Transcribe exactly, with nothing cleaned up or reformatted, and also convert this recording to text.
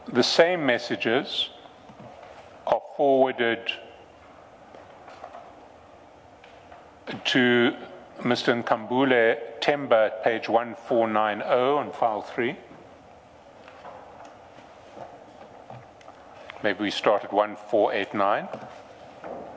the same messages are forwarded to Mister Nkambule Temba at page one four nine zero on file three. Maybe we start at one four eight nine.